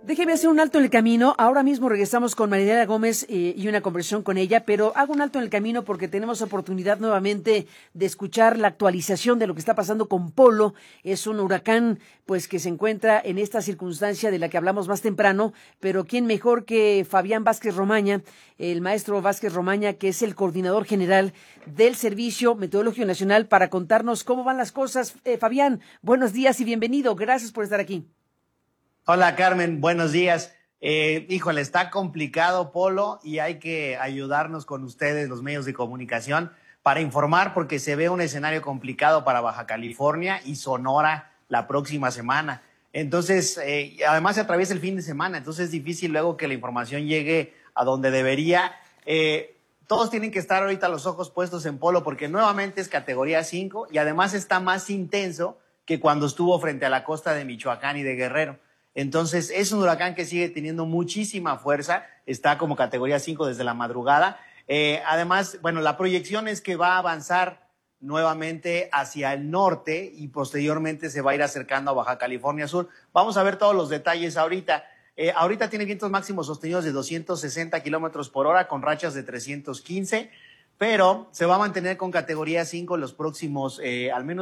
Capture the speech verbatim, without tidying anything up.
Déjeme hacer un alto en el camino. Ahora mismo regresamos con Mariela Gómez eh, y una conversación con ella, pero hago un alto en el camino porque tenemos oportunidad nuevamente de escuchar la actualización de lo que está pasando con Polo. Es un huracán pues que se encuentra en esta circunstancia de la que hablamos más temprano, pero quién mejor que Fabián Vázquez Romaña, el maestro Vázquez Romaña, que es el coordinador general del Servicio Meteorológico Nacional, para contarnos cómo van las cosas. Eh, Fabián, buenos días y bienvenido. Gracias por estar aquí. Hola Carmen, buenos días. Eh, híjole, está complicado Polo y hay que ayudarnos con ustedes, los medios de comunicación, para informar porque se ve un escenario complicado para Baja California y Sonora la próxima semana. Entonces, eh, además se atraviesa el fin de semana, entonces es difícil luego que la información llegue a donde debería. Eh, todos tienen que estar ahorita los ojos puestos en Polo porque nuevamente es categoría cinco y además está más intenso que cuando estuvo frente a la costa de Michoacán y de Guerrero. Entonces, es un huracán que sigue teniendo muchísima fuerza, está como categoría cinco desde la madrugada. Eh, además, bueno, la proyección es que va a avanzar nuevamente hacia el norte y posteriormente se va a ir acercando a Baja California Sur. Vamos a ver todos los detalles ahorita. Eh, ahorita tiene vientos máximos sostenidos de doscientos sesenta kilómetros por hora con rachas de trescientos quince, pero se va a mantener con categoría cinco los próximos, eh, al menos